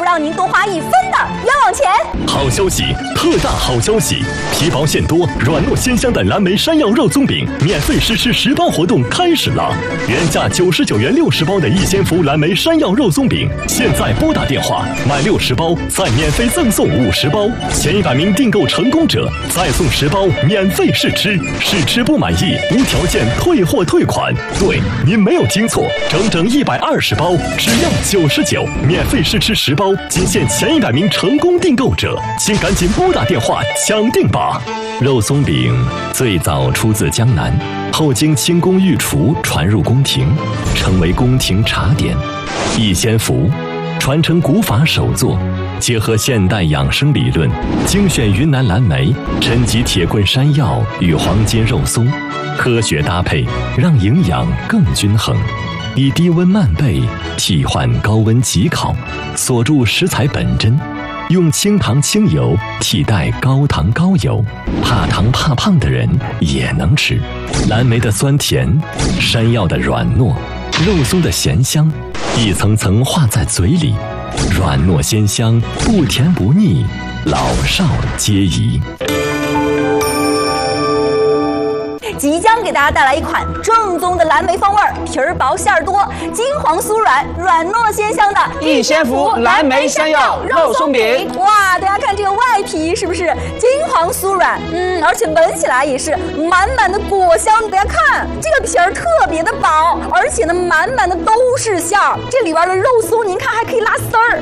让您多花1分的冤枉钱。 好消息，特大好消息！皮薄馅多、软糯鲜香的蓝莓山药肉松饼免费试吃10包活动开始了！原价99元60包的逸仙福蓝莓山药肉松饼，现在拨打电话买60包，再免费赠送50包，前100名订购成功者再送10包免费试吃，试吃不满意无条件退货退款。对，您没有听错，整整120包，只要99，免费试吃10包，仅限前100名成功订购者，请赶紧拨打电话抢定吧！肉松饼最早出自江南，后经清宫御厨传入宫廷，成为宫廷茶点。逸仙福传承古法手作，结合现代养生理论，精选云南蓝莓、陈吉铁棍山药与黄金肉松，科学搭配，让营养更均衡。以低温慢焙替换高温急烤，锁住食材本真，用清糖清油替代高糖高油，怕糖怕胖的人也能吃。蓝莓的酸甜，山药的软糯，肉松的咸香，一层层化在嘴里，软糯鲜香，不甜不腻，老少皆宜。 即将给大家带来一款正宗的蓝莓风味，皮儿薄馅儿多，金黄酥软，软糯鲜香的逸仙福蓝莓山药肉松饼。 哇，大家看这个外皮是不是金黄酥软？而且闻起来也是满满的果香。大家看这个皮儿特别的薄，而且呢满满的都是馅儿。这里边的肉松您看还可以拉丝儿。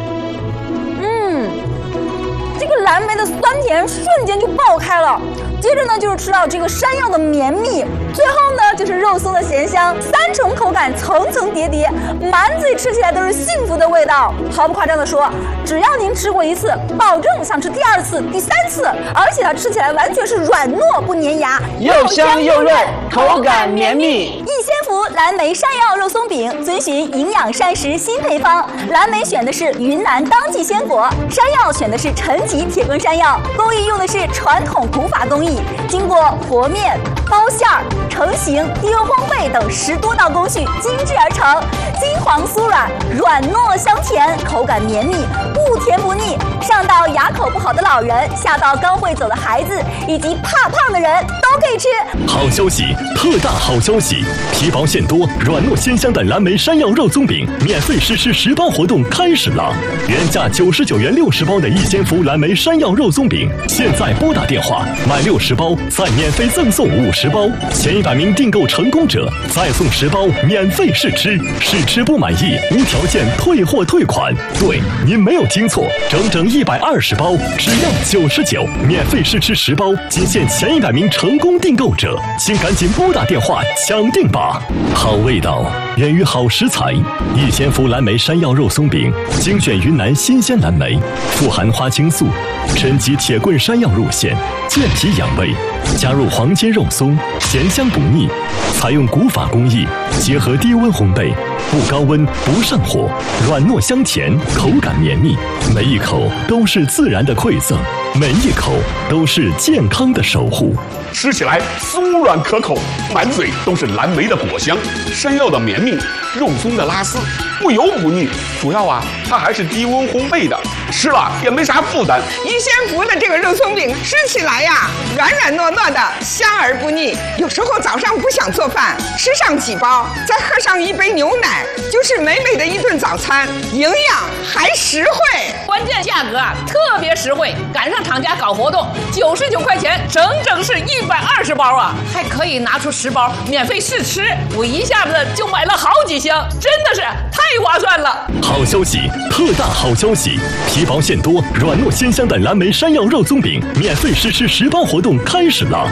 这个蓝莓的酸甜瞬间就爆开了。接着呢，就是吃到这个山药的绵密，最后呢就是肉松的咸香，3重口感层层叠叠，满嘴吃起来都是幸福的味道。毫不夸张的说，只要您吃过1次，保证想吃第2次、第3次，而且它吃起来完全是软糯不粘牙， 又香又润，口感绵密。 逸仙福蓝莓山药肉松饼遵循营养膳食新配方，蓝莓选的是云南当季鲜果，山药选的是陈吉铁棍山药，工艺用的是传统古法工艺，经过和面、包馅儿、成型、低温烘焙等10多道工序精制而成，金黄酥软，软糯香甜，口感绵密，不甜不腻。上到牙口不好的老人，下到刚会走的孩子，以及怕胖的人都可以吃。 好消息，特大好消息！皮薄馅多、软糯鲜香的蓝莓山药肉松饼免费试吃10包活动开始了！原价99元60包的逸仙福蓝莓山药肉松饼，现在拨打电话买60包，再免费赠送50包，前100名订购成功者再送10包免费试吃，试吃不满意无条件退货退款。对，您没有听错，整整120包，只要99，免费试吃10包，仅限前100名成功订购者，请赶紧拨打电话抢定吧！好味道源于好食材，逸仙福蓝莓山药肉松饼精选云南新鲜蓝莓，富含花青素、陈吉铁棍山药入馅，健脾养胃，加入黄金肉松，咸香不腻，采用古法工艺，结合低温烘焙，不高温不上火，软糯香甜，口感绵密，每一口都是自然的馈赠，每一口都是健康的守护。 吃起来酥软可口，满嘴都是蓝莓的果香，山药的绵密，肉松的拉丝，不油不腻。主要它还是低温烘焙的，吃了也没啥负担。 逸仙福的这个肉松饼吃起来软软糯糯的，香而不腻。有时候早上不想做饭，吃上几包，再喝上1杯牛奶，就是美美的一顿早餐，营养还实惠。 关键价格特别实惠，赶上厂家搞活动，99块钱，整整是120包还可以拿出10包免费试吃，我一下子就买了好几箱，真的是太划算了。 好消息，特大好消息！皮薄馅多、软糯鲜香的蓝莓山药肉松饼免费试吃10包活动开始了！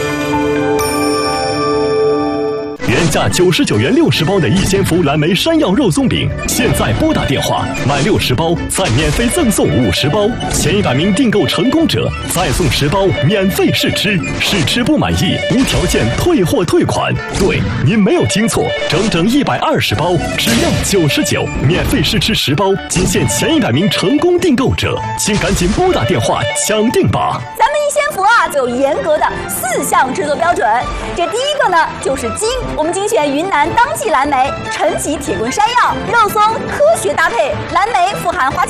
原价99元60包的逸仙福蓝莓山药肉松饼，现在拨打电话买60包，再免费赠送50包，前100名订购成功者再送10包免费试吃，试吃不满意无条件退货退款。对，您没有听错，整整120包，只要99，免费试吃10包，仅限前100名成功订购者，请赶紧拨打电话抢定吧！ 咱们逸仙福就有严格的4项制作标准，这第一个呢就是精，我们精选云南当季蓝莓、陈吉铁棍山药、肉松，科学搭配，蓝莓富含花